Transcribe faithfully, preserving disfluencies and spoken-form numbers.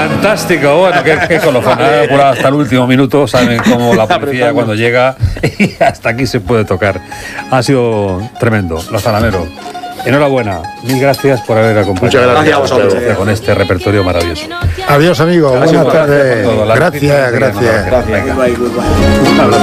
Fantástico, bueno, qué, qué colofón, ¿eh? Por hasta el último minuto saben cómo la policía cuando llega y hasta aquí se puede tocar. Ha sido tremendo, Los Zalameros. Enhorabuena, mil gracias por haber acompañado. Muchas gracias a vosotros con este repertorio maravilloso. Adiós, amigos. Buenas tardes. Gracias, Gracias, gracias. Gracias. Un abrazo.